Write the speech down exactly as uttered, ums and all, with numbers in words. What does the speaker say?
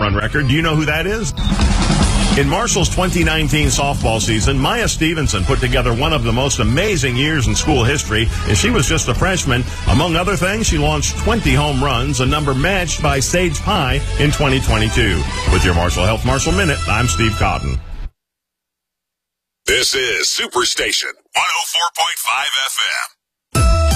run record. Do you know who that is? In Marshall's twenty nineteen softball season, Maya Stevenson put together one of the most amazing years in school history, and she was just a freshman. Among other things, she launched twenty home runs, a number matched by Sage Pie in twenty twenty-two. With your Marshall Health Marshall Minute, I'm Steve Cotton. This is Superstation one oh four point five F M.